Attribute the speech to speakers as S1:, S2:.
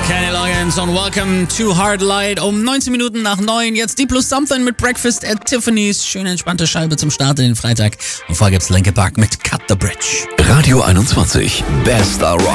S1: Kenny Loggins und Welcome to Hard Light um 19 Minuten nach 9. Jetzt Deep Blue Something mit Breakfast at Tiffany's. Schöne entspannte Scheibe zum Start in den Freitag. Und vorher gibt's Linkin Park mit Cut the Bridge.
S2: Radio 21, bester Rock.